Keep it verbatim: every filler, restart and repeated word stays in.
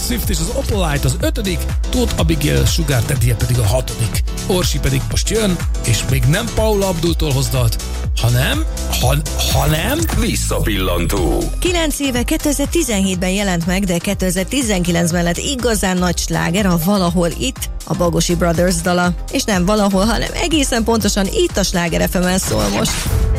Swift és az Opalite az ötödik, Tóth Abigail Sugar Daddy pedig a hatodik. Orsi pedig most jön, és még nem Paula Abdultól hoz dalt, hanem, ha, hanem... Visszapillantó. Kilenc éve kétezer-tizenhétben jelent meg, de kétezer-tizenkilencben lett igazán nagy sláger a Valahol itt, a Bagosi Brothers dala. És nem valahol, hanem egészen pontosan itt a Sláger ef emen szól most.